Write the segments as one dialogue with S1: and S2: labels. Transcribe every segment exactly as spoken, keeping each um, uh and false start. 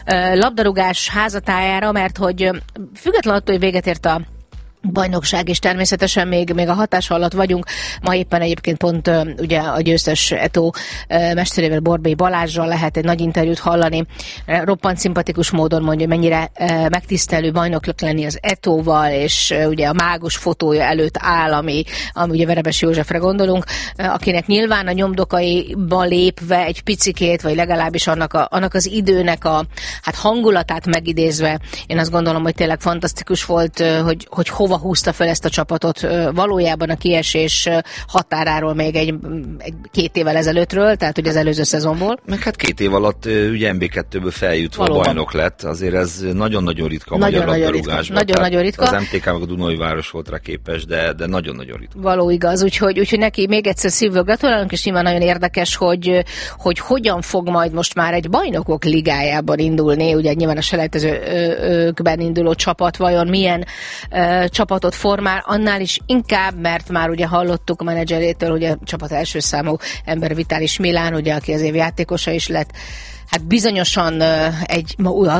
S1: labdarúgás házatájára, mert hogy függetlenül attól, hogy véget ért a bajnokság, és természetesen még, még a hatása alatt vagyunk. Ma éppen egyébként pont uh, ugye a győztes Eto uh, mesterével, Borbély Balázsral lehet egy nagy interjút hallani. Uh, roppant szimpatikus módon mondja, mennyire uh, megtisztelő bajnoknak lenni az Etóval, és uh, ugye a mágus fotója előtt áll, ami, ami ugye Verebes Józsefre gondolunk, uh, akinek nyilván a nyomdokaiba lépve egy picikét, vagy legalábbis annak, a, annak az időnek a hát hangulatát megidézve, én azt gondolom, hogy tényleg fantasztikus volt, uh, hogy, hogy hova húzta fel ezt a csapatot valójában a kiesés határáról még egy, egy két évvel ezelőttről, tehát ugye az előző szezonból.
S2: Meg hát két év alatt ugye em bé kettőből feljutva valóban bajnok lett, azért ez nagyon-nagyon ritka a magyar labdarúgásban.
S1: Nagyon-nagyon ritka.
S2: Az em té ká meg a Dunai város volt rá képes, de, de nagyon-nagyon ritka.
S1: Való igaz, úgyhogy, úgyhogy neki még egyszer szívből gratulálunk, és nyilván nagyon érdekes, hogy, hogy hogyan fog majd most már egy bajnokok ligájában indulni, ugye nyilván a selejtezőkben induló csapat vajon milyen uh, csapatot formál, annál is inkább, mert már ugye hallottuk a menedzserétől, hogy a csapat első számú ember Vitális Milán, ugye, aki az év játékosa is lett, hát bizonyosan egy,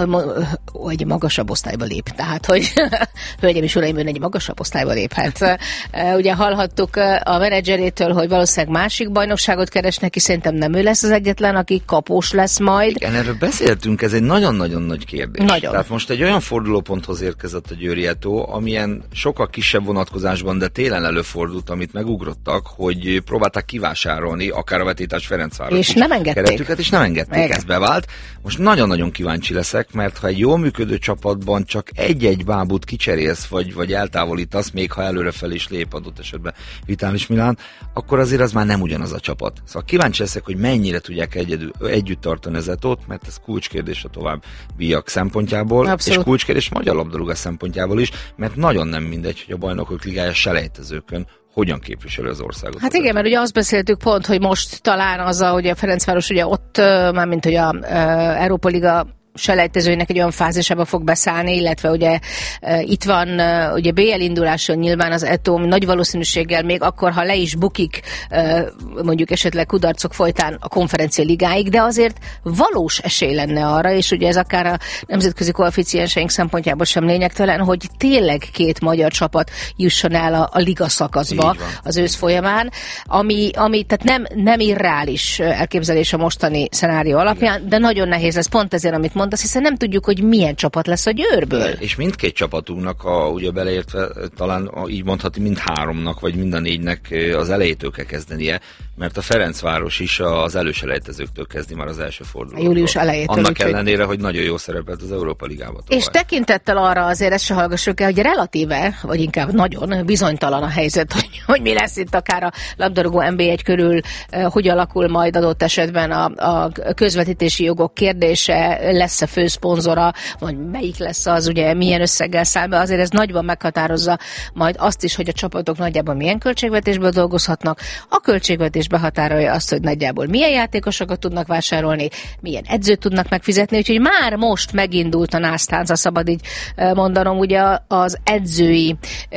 S1: egy magasabb osztályba lép. Tehát, hogy hölgyeim és uraim, ön egy magasabb osztályba lép. Hát, ugye hallhattuk a menedzserétől, hogy valószínűleg másik bajnokságot keres neki, szerintem nem ő lesz az egyetlen, aki kapós lesz majd.
S2: Igen, erről beszéltünk, ez egy nagyon-nagyon nagy kérdés.
S1: Nagyon.
S2: Tehát most egy olyan fordulóponthoz érkezett a Győri Eto, amilyen sokkal kisebb vonatkozásban, de télen előfordult, amit megugrottak, hogy próbálták kivásárolni akár a vetétás Ferencváros.
S1: És nem engedték.
S2: Keretüket, és nem engedték. Ez bevált. Most nagyon-nagyon kíváncsi leszek, mert ha egy jól működő csapatban csak egy-egy bábút kicserélsz, vagy, vagy eltávolítasz, még ha előrefel is lép adott esetben Vitális Milán, akkor azért az már nem ugyanaz a csapat. Szóval kíváncsi leszek, hogy mennyire tudják egyedül, együtt tartani az Etót, mert ez kulcskérdés a továbbiak szempontjából,
S1: abszolút.
S2: És kulcskérdés magyar labdarúgás szempontjából is, mert nagyon nem mindegy, hogy a Bajnokok Ligája selejtezőkön hogyan képviseli az országot.
S1: Hát igen, mert ugye azt beszéltük pont, hogy most talán azzal, hogy a Ferencváros ugye ott, mármint hogy a Európa Liga selejtezőinek egy olyan fázisában fog beszállni, illetve ugye uh, itt van uh, ugye bé el induláson nyilván az Eto nagy valószínűséggel még akkor, ha le is bukik uh, mondjuk esetleg kudarcok folytán a konferencia ligáig, de azért valós esély lenne arra, és ugye ez akár a nemzetközi koeficienseink szempontjából sem lényegtelen, hogy tényleg két magyar csapat jusson el a, a liga szakaszba az ősz folyamán, ami, ami tehát nem, nem irreális elképzelés a mostani szenárió alapján, de nagyon nehéz lesz pont ezért, amit mondasz, hiszen nem tudjuk, hogy milyen csapat lesz a Győrből.
S2: És mindkét csapatunknak, a, ugye beleértve talán a, így mondhatni mind háromnak, vagy mind a négynek az elejétől kell kezdenie, mert a Ferencváros is az előselejtezőktől kezdi már az első fordulót.
S1: Július elejétől.
S2: Annak ellenére, hogy nagyon jó szerepelt az Európa Ligában.
S1: És tekintettel arra azért ezt se hallgassuk el, hogy relatíve, vagy inkább nagyon bizonytalan a helyzet, hogy, hogy mi lesz itt akár a labdarúgó en bé egy körül, hogy alakul majd adott esetben a, a közvetítési jogok kérdése, lesz-e főszponzora, vagy melyik lesz az, ugye milyen összeggel száll be, azért ez nagyban meghatározza majd azt is, hogy a csapatok nagyjából milyen költségvetésből dolgozhatnak. A költségvetés behatárolja azt, hogy nagyjából milyen játékosokat tudnak vásárolni, milyen edzőt tudnak megfizetni, úgyhogy már most megindult a násztánc, szabad így mondanom, ugye az edzői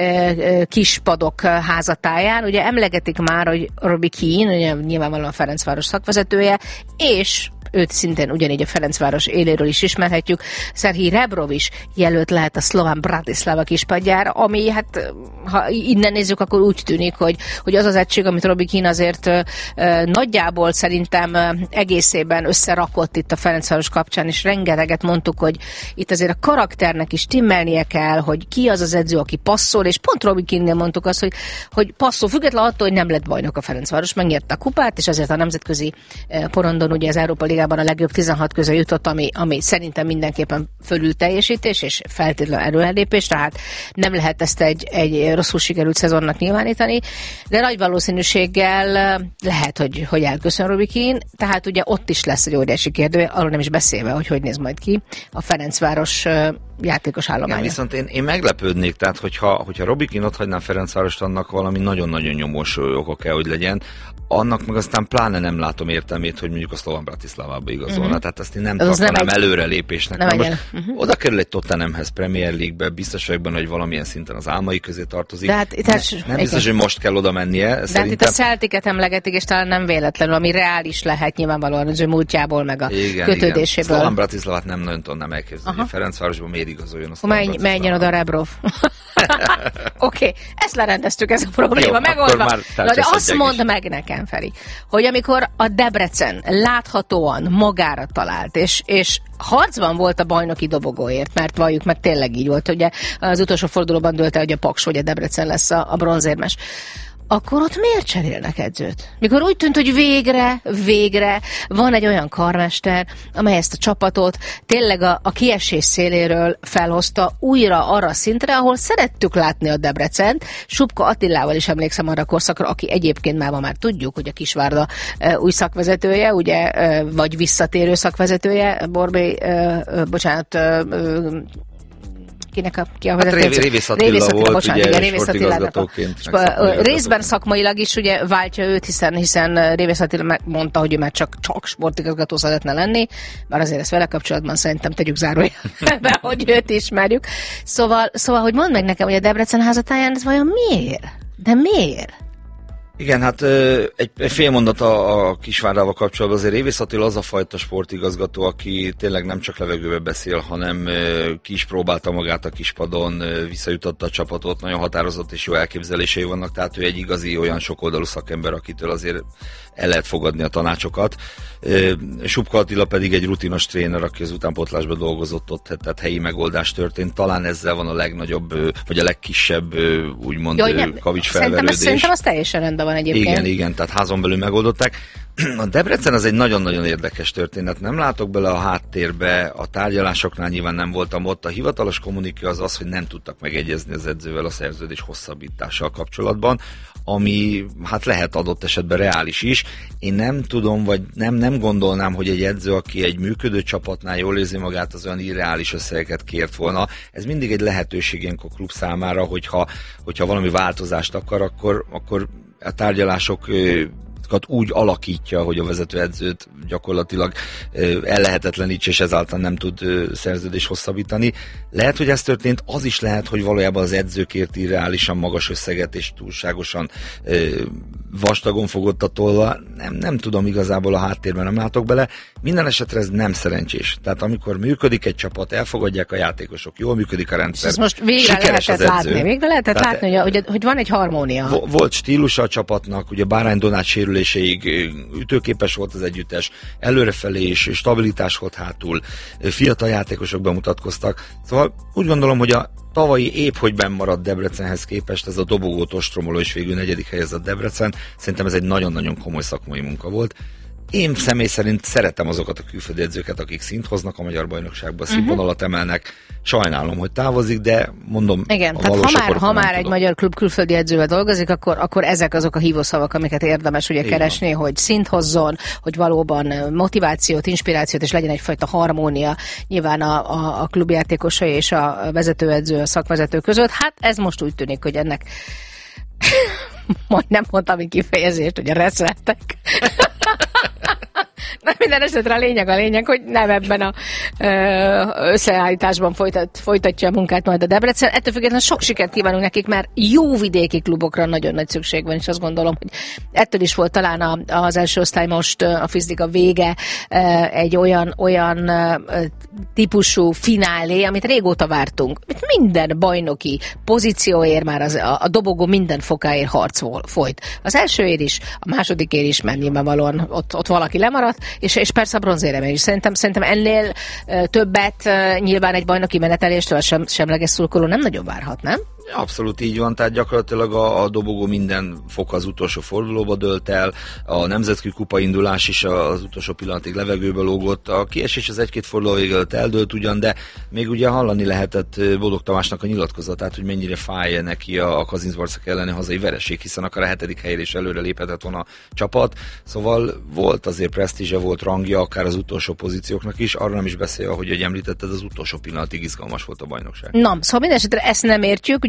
S1: kispadok házatáján, ugye emlegetik már, hogy Robbie Keane, ugye nyilvánvalóan a Ferencváros szakvezetője, és őt szintén ugyanígy a Ferencváros éléről is ismerhetjük. Szerhij Rebrov is jelölt lehet a Szlován Bratislava kispadjára, ami hát, ha innen nézzük, akkor úgy tűnik, hogy, hogy az az egység, amit Robbie Keane azért ö, nagyjából szerintem egészében összerakott itt a Ferencváros kapcsán, és rengeteget mondtuk, hogy itt azért a karakternek is timmelnie kell, hogy ki az az edző, aki passzol, és pont Robbie Keane-nél mondtuk azt, hogy, hogy passzol, függetlenül attól, hogy nem lett bajnok a Ferencváros, megnyerte a kupát, és ezért a nemzetközi porondon ugye az Európa Ligában a legjobb tizenhat közé jutott, ami, ami szerintem mindenképpen fölül teljesítés, és feltétlenül erőlépés, tehát nem lehet ezt egy, egy rosszul sikerült szezonnak nyilvánítani, de nagy valószínűséggel lehet, hogy, hogy elköszön Robbie Keane, tehát ugye ott is lesz egy óriási kérdő, arról nem is beszélve, hogy hogy néz majd ki a Ferencváros játékos állománya.
S2: Igen, viszont én, én meglepődnék, tehát hogyha, hogyha Robbie Keane ott hagyná Ferencvárost, annak valami nagyon-nagyon nyomós oka kell, hogy legyen, annak meg aztán pláne nem látom értelmét, hogy mondjuk a Szlován Bratislava tovább igazolna. Uh-huh. Tehát azt én nem
S1: az
S2: tartanám
S1: nem egy...
S2: előrelépésnek.
S1: Nem
S2: most
S1: uh-huh.
S2: oda kerül egy Tottenhamhez, Premier League-be, biztos vagyok benne, hogy valamilyen szinten az álmai közé tartozik.
S1: De hát, tehát,
S2: ne, nem biztos, hogy most kell oda mennie.
S1: De szerintem... hát itt a Celticet emlegetik, és talán nem véletlenül, ami reális lehet nyilvánvalóan az ő múltjából, meg a igen, kötődéséből.
S2: Igen. Bratislavát nem nagyon tudnám elképzelni. A Ferencvárosban miért igazoljon a
S1: Menj, menjen oda Rebrov. Oké, okay, ezt lerendeztük, ez a probléma.
S2: Jó,
S1: megoldva. Na, de azt mondd is meg nekem, Feri, hogy amikor a Debrecen láthatóan magára talált, és, és harcban volt a bajnoki dobogóért, mert valljuk meg, tényleg így volt, ugye az utolsó fordulóban dőlt el, hogy a Paks vagy a Debrecen lesz a, a bronzérmes. Akkor ott miért cserélnek edzőt? Mikor úgy tűnt, hogy végre, végre van egy olyan karmester, amely ezt a csapatot tényleg a, a kiesés széléről felhozta újra arra a szintre, ahol szerettük látni a Debrecent. Subka Attilával is emlékszem arra a korszakra, aki egyébként már ma már tudjuk, hogy a Kisvárda e, új szakvezetője, ugye, e, vagy visszatérő szakvezetője, Borbély, e, e, bocsánat, e, kinek a, ki a
S2: hát Révész, Révész Attila Révész Attila,
S1: volt, bocsánat,
S2: ugye,
S1: igen, Révész
S2: sportigazgatóként.
S1: Részben szakmailag is ugye váltja őt, hiszen, hiszen Révész Attila mondta, hogy ő már csak, csak sportigazgató szeretne lenni, bár azért ezt vele kapcsolatban szerintem tegyük zárójelbe, hogy őt ismerjük. Szóval, szóval, hogy mondd meg nekem, hogy a Debrecen házatáján ez vajon miért? De miért?
S2: Igen, hát egy, egy fél mondat a, a Kisvárdával kapcsolatban. Azért Révész Attila az a fajta sportigazgató, aki tényleg nem csak levegőbe beszél, hanem ki is próbálta magát a kispadon, visszajutotta a csapatot, nagyon határozott és jó elképzelései vannak, tehát ő egy igazi olyan sokoldalú szakember, akitől azért el lehet fogadni a tanácsokat. Subka Attila pedig egy rutinos tréner, aki az utánpótlásban dolgozott ott, tehát helyi megoldás történt. Talán ezzel van a legnagyobb, vagy a legkisebb, úgymond kavics felverődés.
S1: Szerintem az teljesen rendben van egyébként.
S2: Igen, igen, tehát házon belül megoldották. A Debrecen az egy nagyon-nagyon érdekes történet. Nem látok bele a háttérbe, a tárgyalásoknál nyilván nem voltam ott. A hivatalos kommuniké az az, hogy nem tudtak megegyezni az edzővel a szerződés hosszabbítással kapcsolatban, ami hát lehet adott esetben reális is. Én nem tudom, vagy nem, nem gondolnám, hogy egy edző, aki egy működő csapatnál jól érzi magát, az olyan irreális összegeket kért volna. Ez mindig egy lehetőség ilyenkor a klub számára, hogyha, hogyha valami változást akar, akkor, akkor a tárgyalások úgy alakítja, hogy a vezetőedzőt gyakorlatilag ellehetetlenítse, és ezáltal nem tud szerződés hosszabbítani. Lehet, hogy ez történt, az is lehet, hogy valójában az edzőkért irreálisan magas összeget, és túlságosan vastagon fogott a tolla. Nem, nem tudom igazából, a háttérben nem látok bele. Minden esetre ez nem szerencsés. Tehát amikor működik egy csapat, elfogadják a játékosok, jól működik a rendszer.
S1: Ez most végre lehetett látni. Végre lehetett Tehát látni, hogy, hogy van egy harmónia.
S2: Volt stílusa a csapatnak, ugye Bárány Donát sérüléseig ütőképes volt az együttes, előrefelé és stabilitás volt hátul, fiatal játékosok bemutatkoztak. Szóval úgy gondolom, hogy a tavalyi épp hogy benn maradt Debrecenhez képest, ez a dobogót ostromoló és végül negyedik helyezett Debrecen. Szerintem ez egy nagyon-nagyon komoly szakmai munka volt. Én személy szerint szeretem azokat a külföldi edzőket, akik szint hoznak a magyar bajnokságba, színvonalat emelnek. Sajnálom, hogy távozik, de mondom,
S1: igen, tehát ha már, ha már egy magyar klub külföldi edzővel dolgozik, akkor, akkor ezek azok a hívószavak, amiket érdemes ugye keresni, van, hogy szint hozzon, hogy valóban motivációt, inspirációt, és legyen egyfajta harmónia nyilván a, a, a klubjátékosai és a vezetőedző, a szakvezető között. Hát ez most úgy tűnik, hogy ennek majd nem mondtam egy kifejezést, hogy a reszettek. Na, minden esetre a lényeg a lényeg, hogy nem ebben a ö, összeállításban folytat, folytatja a munkát majd a Debrecen. Ettől függetlenül sok sikert kívánunk nekik, mert jó vidéki klubokra nagyon nagy szükség van, és azt gondolom, hogy ettől is volt talán a, az első osztály most a Fizliga vége egy olyan, olyan típusú finálé, amit régóta vártunk. Minden bajnoki pozícióért már az, a, a dobogó minden fokáért harc folyt. Az elsőért is, a másodikért is, mert nyilvánvalóan ott, ott valaki lemaradt, és, és persze a bronzéremért is. Szerintem, szerintem ennél uh, többet uh, nyilván egy bajnoki meneteléstől sem, semleges szurkoló nem nagyon várhat, nem?
S2: Abszolút így van, tehát gyakorlatilag a, a dobogó minden fok az utolsó fordulóba dőlt el, a nemzetközi kupa indulás is az utolsó pillanatig levegőbe lógott, a kiesés az egy-két forduló végül eldőlt ugyan, de még ugye hallani lehetett Boldog Tamásnak a nyilatkozatát, hogy mennyire fáj neki a, a Kazincbarcak elleni hazai vereség, hiszen akár a hetedik helyére is előre léphetett volna a csapat, szóval volt azért presztízse, volt rangja, akár az utolsó pozícióknak is, arra nem is beszélve, hogy, hogy említetted, az utolsó pillanatig izgalmas volt a bajnokság.
S1: Na, szóval minden esetre ezt nem értjük, ugye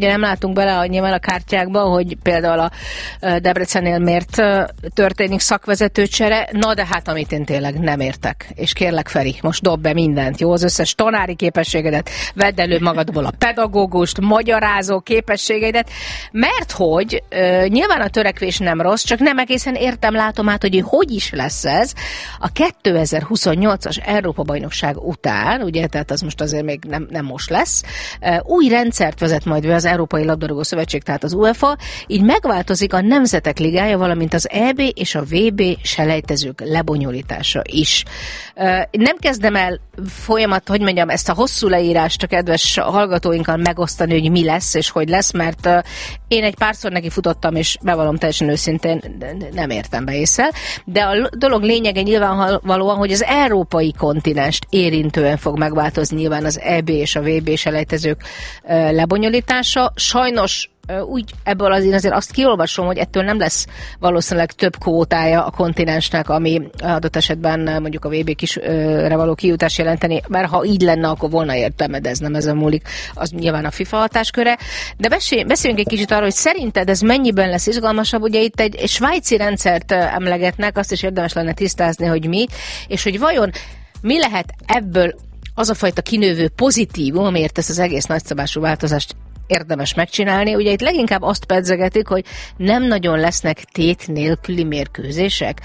S1: ugye nem látunk bele nyilván a kártyákba, hogy például a Debrecennél miért történik szakvezetőcsere, na de hát amit én tényleg nem értek. És kérlek, Feri, most dob be mindent, jó? Az összes tanári képességedet, vedd elő magadból a pedagógust, magyarázó képességeidet, mert hogy uh, nyilván a törekvés nem rossz, csak nem egészen értem, látom át, hogy hogy is lesz ez a kétezer-huszonnyolcas Európa-bajnokság után, ugye, tehát az most azért még nem, nem most lesz, uh, új rendszert vezet majd be az Európai Labdarúgó Szövetség, tehát az UEFA, így megváltozik a Nemzetek Ligája, valamint az é bé és a vé bé selejtezők lebonyolítása is. Uh, nem kezdem el folyamat, hogy mondjam, ezt a hosszú leírást a kedves hallgatóinkkal megosztani, hogy mi lesz és hogy lesz, mert uh, én egy párszor neki futottam, és bevallom teljesen őszintén, nem értem be észre, de a dolog lényege nyilvánvalóan, hogy az európai kontinenst érintően fog megváltozni nyilván az é bé és a vé bé selejtezők uh, lebonyolítása. Sajnos úgy ebből azért, azért azt kiolvasom, hogy ettől nem lesz valószínűleg több kvótája a kontinensnek, ami adott esetben mondjuk a vé bé-re való kijutás jelenteni, mert ha így lenne, akkor volna értelme, de ez nem ezen múlik, az nyilván a FIFA hatásköre. De beszéljünk egy kicsit arról, hogy szerinted ez mennyiben lesz izgalmasabb, ugye itt egy, egy svájci rendszert emlegetnek, azt is érdemes lenne tisztázni, hogy mi, és hogy vajon mi lehet ebből az a fajta kinővő pozitívum, amiért ezt az egész nagyszabású változást érdemes megcsinálni. Ugye itt leginkább azt pedzegetik, hogy nem nagyon lesznek tét nélküli mérkőzések.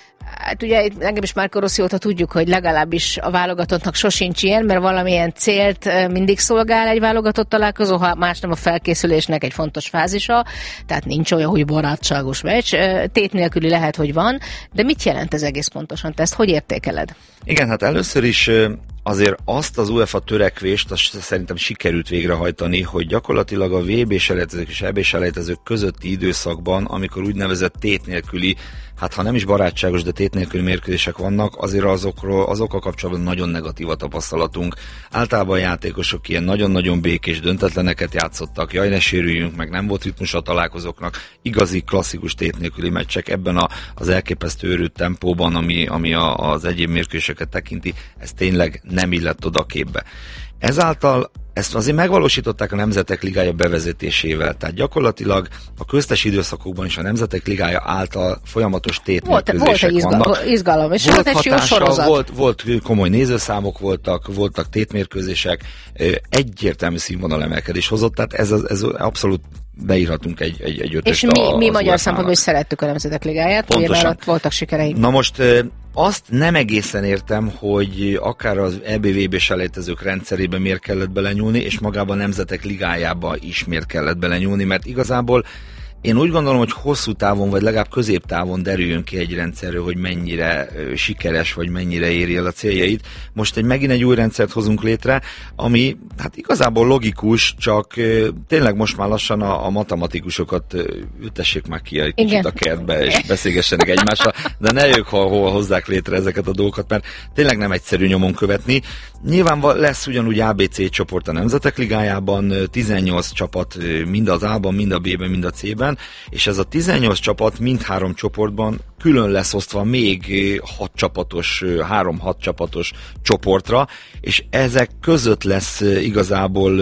S1: Hát ugye engem is Marco Rossi óta tudjuk, hogy legalábbis a válogatottnak sosincs ilyen, mert valamilyen célt mindig szolgál egy válogatott találkozó, ha más nem a felkészülésnek egy fontos fázisa, tehát nincs olyan, hogy barátságos meccs. Tét nélküli lehet, hogy van, de mit jelent ez egész pontosan? Te ezt hogy értékeled?
S2: Igen, hát először is azért azt az UEFA törekvést, azt szerintem sikerült végrehajtani, hogy gyakorlatilag a vé bé-selejtezők és é bé-selejtezők közötti időszakban, amikor úgynevezett tét nélküli, hát ha nem is barátságos, de tét nélküli mérkőzések vannak, azért azokról, azokkal kapcsolatban nagyon negatív a tapasztalatunk. Általában a játékosok ilyen nagyon-nagyon békés döntetleneket játszottak, jaj, ne sérüljünk, meg nem volt ritmus a találkozóknak, igazi klasszikus tét nélküli meccsek ebben a, az elképesztő őrült tempóban, ami, ami a, az egyéb mérkőzéseket tekinti, ez tényleg nem illett oda a képbe. Ezáltal ezt azért megvalósították a Nemzetek Ligája bevezetésével, tehát gyakorlatilag a köztes időszakokban is a Nemzetek Ligája által folyamatos tétmérkőzések
S1: volt,
S2: vannak.
S1: Volt izgalom, és
S2: volt
S1: egy
S2: hatása, volt, volt komoly nézőszámok voltak, voltak tétmérkőzések, egyértelmű színvonalemelkedés hozott, tehát ez, ez abszolút beírhatunk egy, egy, egy ötöst.
S1: És mi, mi magyar szempontból is szerettük a Nemzetek Ligáját, ugye ott voltak sikereink.
S2: Na most azt nem egészen értem, hogy akár az é bé-vé bé-selejtezők rendszerében miért kellett belenyúlni, és magában a Nemzetek Ligájába is miért kellett belenyúlni, mert igazából én úgy gondolom, hogy hosszú távon, vagy legalább középtávon derüljön ki egy rendszerről, hogy mennyire sikeres, vagy mennyire éri el a céljait. Most egy megint egy új rendszert hozunk létre, ami hát igazából logikus, csak tényleg most már lassan a, a matematikusokat ültessék már ki egy kicsit a kertbe, és beszélgessenek egymással, de ne ők hol, hol hozzák létre ezeket a dolgokat, mert tényleg nem egyszerű nyomon követni. Nyilván lesz ugyanúgy á bé cé csoport a Nemzetek Ligájában, tizennyolc csapat mind az A-ban, mind a B-ben, mind a C-ben, és ez a tizennyolc csapat mindhárom csoportban külön lesz osztva még hat csapatos, három-hat csapatos csoportra, és ezek között lesz igazából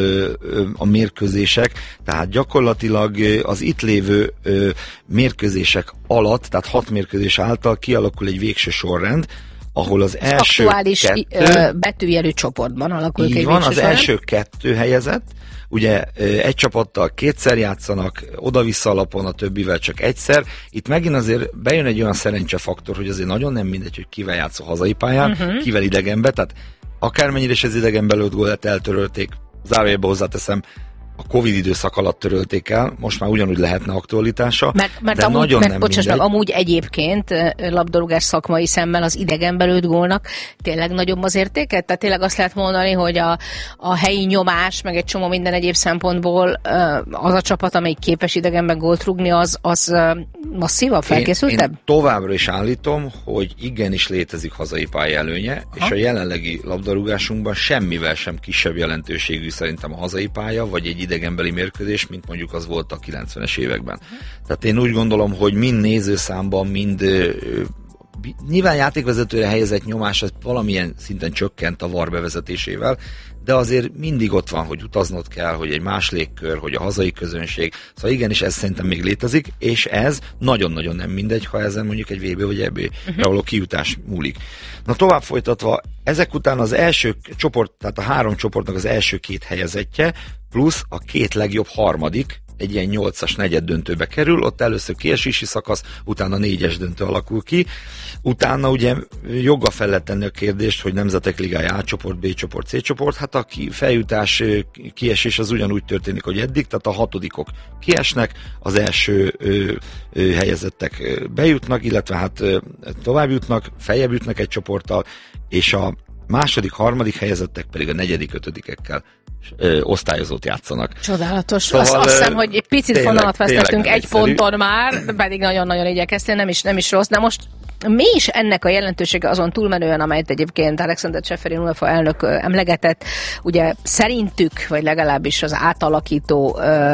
S2: a mérkőzések, tehát gyakorlatilag az itt lévő mérkőzések alatt, tehát hat mérkőzés által kialakul egy végső sorrend, ahol az első
S1: aktuális
S2: kettő,
S1: betűjelű csoportban alakul ki.
S2: Így van, az első kettő helyezett, ugye egy csapattal kétszer játszanak, oda-vissza alapon, a többivel csak egyszer. Itt megint azért bejön egy olyan szerencsefaktor, hogy azért nagyon nem mindegy, hogy kivel játsz a hazai pályán, uh-huh. kivel idegenbe, tehát akármennyire is ez idegenbe lőtt gólt eltörölték, zárójelbe hozzáteszem, a Covid időszak alatt törölték el, most már ugyanúgy lehetne aktualitása,
S1: mert, mert
S2: de
S1: amúgy,
S2: nagyon
S1: mert,
S2: nem
S1: bocsáss
S2: mindegy.
S1: meg, amúgy egyébként labdarúgás szakmai szemmel az idegenbe lőtt gólnak tényleg nagyobb az értéket? Tehát tényleg azt lehet mondani, hogy a, a helyi nyomás, meg egy csomó minden egyéb szempontból az a csapat, amelyik képes idegenben gólt rúgni, az, az masszívabb, felkészültebb?
S2: Én, én továbbra is állítom, hogy igenis létezik hazai pályaelőnye, ha. és a jelenlegi labdarúgásunkban semmivel sem kisebb jelentőségű szerintem a hazai pálya, vagy egy idegenbeli mérkőzés, mint mondjuk az volt a kilencvenes években. Uh-huh. Tehát én úgy gondolom, hogy mind nézőszámban, mind nyilván játékvezetőre helyezett nyomás valamilyen szinten csökkent a vé á er bevezetésével, de azért mindig ott van, hogy utaznod kell, hogy egy más légkör, hogy a hazai közönség. Szóval igenis ez szerintem még létezik, és ez nagyon-nagyon nem mindegy, ha ezen mondjuk egy vé bé vagy é bé uh-huh. való kijutás múlik. Na tovább folytatva, ezek után az első csoport, tehát a három csoportnak az első két helyezettje, plusz a két legjobb harmadik, egy ilyen nyolcas negyed döntőbe kerül, ott először kiesési szakasz, utána négyes döntő alakul ki, utána ugye joggal fel lehet tenni a kérdést, hogy Nemzetek Ligája A csoport, B csoport, C csoport, hát a feljutás, kiesés az ugyanúgy történik, hogy eddig, tehát a hatodikok kiesnek, az első ö, ö, helyezettek bejutnak, illetve hát ö, tovább jutnak, feljebb jutnak egy csoporttal, és a második, harmadik helyezettek pedig a negyedik, ötödikekkel Ö, osztályozót játszanak.
S1: Csodálatos. Szóval, azt, azt hiszem, hogy egy picit tényleg, fonalat vesztettünk egy ponton már, pedig nagyon-nagyon igyekeztél, nem is, nem is rossz. De most mi is ennek a jelentősége azon túlmenően, amelyet egyébként Alexander Ceferin UEFA elnök emlegetett, ugye szerintük, vagy legalábbis az átalakító,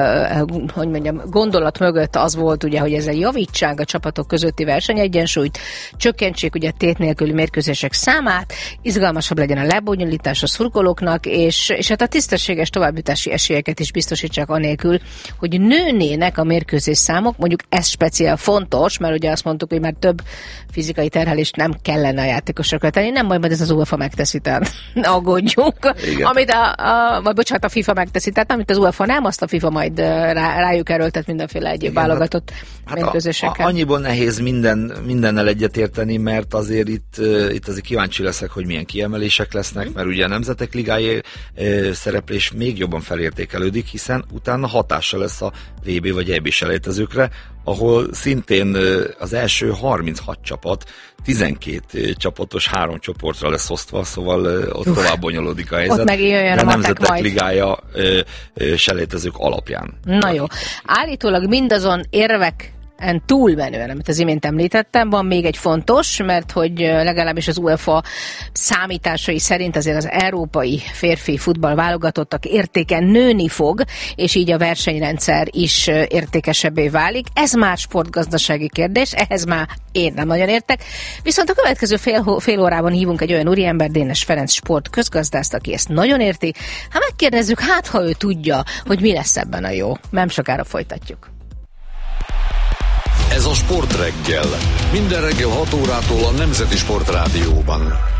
S1: uh, hogy mondjam, gondolat mögött az volt, ugye, hogy ezzel javítsák a csapatok közötti versenyegyensúlyt, csökkentsék ugye tét nélküli mérkőzések számát, izgalmasabb legyen a lebonyolítás a szurkolóknak, és, és hát a tisztességes továbbjutási esélyeket is biztosítsák anélkül, hogy nőnének a mérkőzés számok, mondjuk ez speciál fontos, mert ugye azt mondtuk, hogy már több fizikai terhelést nem kellene a játékosokra tenni, nem majd, majd ez az UEFA megteszi, tehát ne aggódjunk. Igen. Amit a, a, vagy bocsánat, a FIFA megteszi, tehát amit az UEFA nem, azt a FIFA majd rá, rájuk erőltet mindenféle egyéb igen, válogatott hát, mérkőzésekkel. Hát
S2: annyiból nehéz minden, mindennel egyetérteni, mert azért itt, itt azért kíváncsi leszek, hogy milyen kiemelések lesznek, mert ugye a Nemzetek Ligája szereplés még jobban felértékelődik, hiszen utána hatása lesz a vé bé vagy é bé selejtezőkre, ahol szintén az első harminchat csapat tizenkét csapatos három csoportra lesz osztva, szóval ott Uf, tovább bonyolódik a helyzet.
S1: Ott megjöjjön
S2: a
S1: Nemzetek
S2: majd. Ligája selejtezők alapján.
S1: Na jó. Állítólag mindazon érvek en túlmenően, amit az imént említettem, van még egy fontos, mert hogy legalábbis az UEFA számításai szerint azért az európai férfi futball válogatottak értéke nőni fog, és így a versenyrendszer is értékesebbé válik. Ez már sportgazdasági kérdés, ehhez már én nem nagyon értek. Viszont a következő fél, fél órában hívunk egy olyan úriember, Dénes Ferenc sport közgazdászt, aki ezt nagyon érti. Hát megkérdezzük, hát ha ő tudja, hogy mi lesz ebben a jó. Nem sokára folytatjuk.
S3: Ez a Sportreggel. Minden reggel hat órától a Nemzeti Sportrádióban.